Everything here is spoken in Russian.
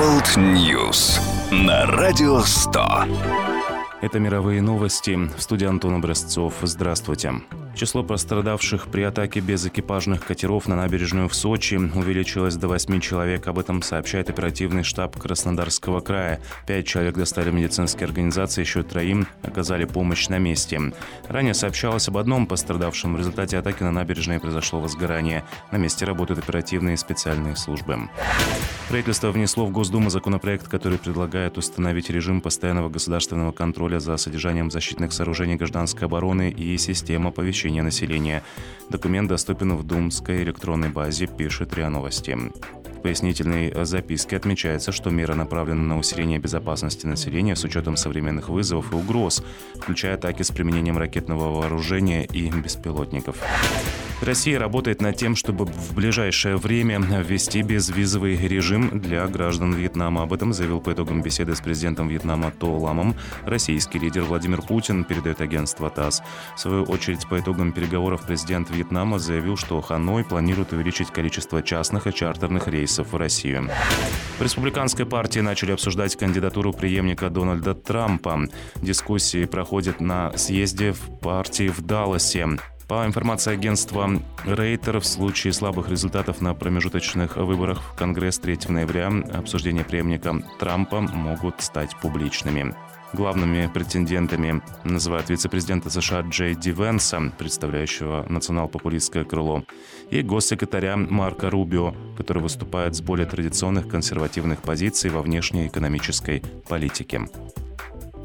World News на Радио 100. Это мировые новости. В студии Антон Образцов. Здравствуйте. Число пострадавших при атаке безэкипажных катеров на набережную в Сочи увеличилось до 8 человек. Об этом сообщает оперативный штаб Краснодарского края. 5 человек достали в медицинские организации, еще 3 оказали помощь на месте. Ранее сообщалось об одном пострадавшем. В результате атаки на набережной произошло возгорание. На месте работают оперативные и специальные службы. Правительство внесло в Госдуму законопроект, который предлагает установить режим постоянного государственного контроля за содержанием защитных сооружений гражданской обороны и систем оповещения населения. Документ доступен в думской электронной базе, пишет РИА Новости. В пояснительной записке отмечается, что мера направлена на усиление безопасности населения с учетом современных вызовов и угроз, включая атаки с применением ракетного вооружения и беспилотников. Россия работает над тем, чтобы в ближайшее время ввести безвизовый режим для граждан Вьетнама. Об этом заявил по итогам беседы с президентом Вьетнама То Ламом российский лидер Владимир Путин, передает агентство ТАСС. В свою очередь, по итогам переговоров президент Вьетнама заявил, что Ханой планирует увеличить количество частных и чартерных рейсов в Россию. В республиканской партии начали обсуждать кандидатуру преемника Дональда Трампа. Дискуссии проходят на съезде в партии в Далласе. По информации агентства Рейтер, в случае слабых результатов на промежуточных выборах в Конгресс 3 ноября обсуждения преемника Трампа могут стать публичными. Главными претендентами называют вице-президента США Джей Ди Венса, представляющего национал-популистское крыло, и госсекретаря Марко Рубио, который выступает с более традиционных консервативных позиций во внешней экономической политике.